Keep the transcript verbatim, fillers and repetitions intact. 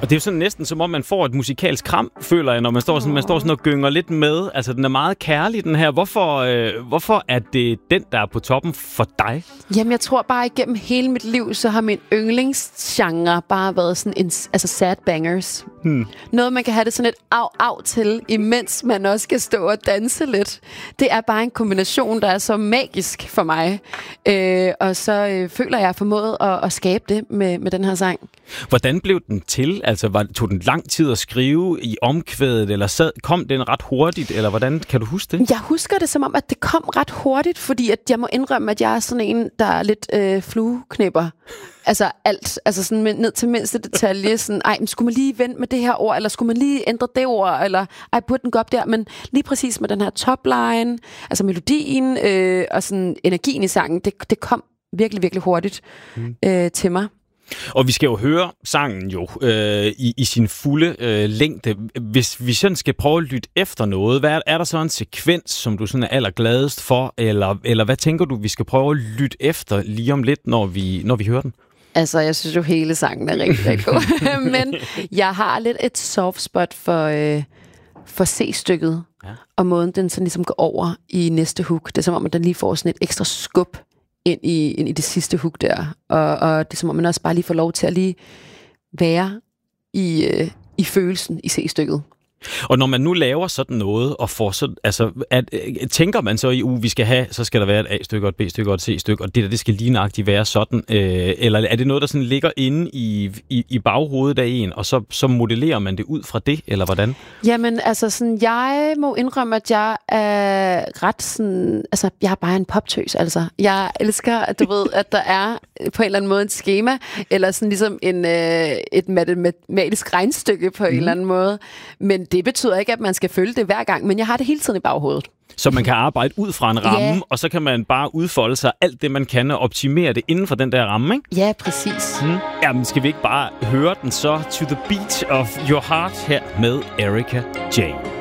Og det er jo sådan næsten som om, man får et musikalsk kram, føler jeg, når man står sådan, man står sådan og gynger lidt med. Altså, den er meget kærlig, den her. Hvorfor, øh, hvorfor er det den, der er på toppen for dig? Jamen, jeg tror bare, igennem hele mit liv, så har min yndlingsgenre bare været sådan en, altså sad bangers. Hmm. Noget, man kan have det sådan et af-af til, imens man også skal stå og danse lidt. Det er bare en kombination, der er så magisk for mig. Øh, og så øh, føler jeg, jeg har formået at, at skabe det med, med den her sang. Hvordan blev den til? Altså, var, tog den lang tid at skrive i omkvædet, eller sad, kom den ret hurtigt, eller hvordan kan du huske det? Jeg husker det som om, at det kom ret hurtigt, fordi at jeg må indrømme, at jeg er sådan en, der er lidt øh, flueknipper. Altså alt, altså sådan ned til mindste detalje, sådan, ej, men skulle man lige vente med det her ord, eller skulle man lige ændre det ord, eller ej, burde den gå op der, men lige præcis med den her topline, altså melodien, øh, og sådan energien i sangen, det, det kom virkelig, virkelig hurtigt mm. øh, til mig. Og vi skal jo høre sangen jo øh, i, i sin fulde øh, længde. Hvis vi sådan skal prøve at lytte efter noget, hvad er, er der så en sekvens, som du sådan er allergladest for, eller, eller hvad tænker du, vi skal prøve at lytte efter lige om lidt, når vi, når vi hører den? Altså, jeg synes jo, hele sangen er rigtig, rigtig god. Men jeg har lidt et soft spot for, øh, for C-stykket, ja. Og måden, den sådan ligesom går over i næste hook. Det er som om, at den lige får sådan et ekstra skub ind i, ind i det sidste hook der. Og, og det er som om, man også bare lige får lov til at lige være i, øh, i følelsen i C-stykket. Og når man nu laver sådan noget, og får så, altså, at, tænker man så i uge, vi skal have, så skal der være et A-stykke, og et B-stykke og et C-stykke, og det der, det skal lige nøjagtigt være sådan, øh, eller er det noget, der sådan ligger inde i, i, i baghovedet af en, og så, så modellerer man det ud fra det, eller hvordan? Jamen, altså sådan, jeg må indrømme, at jeg er ret sådan, altså, jeg er bare en poptøs, altså. Jeg elsker, at du ved, at der er på en eller anden måde et schema, eller sådan ligesom en, øh, et matematisk regnstykke på mm. en eller anden måde, men det betyder ikke, at man skal følge det hver gang, men jeg har det hele tiden i baghovedet. Så man kan arbejde ud fra en ramme, ja. Og så kan man bare udfolde sig alt det, man kan, og optimere det inden for den der ramme, ikke? Ja, præcis. Hmm. Jamen, skal vi ikke bare høre den så? To the beat of your heart her med Erika Jane.